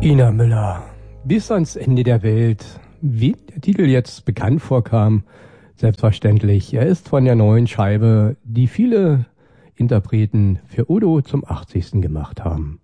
Ina Müller, bis ans Ende der Welt. Wie der Titel jetzt bekannt vorkam, selbstverständlich, er ist von der neuen Scheibe, die viele Interpreten für Udo zum 80. gemacht haben.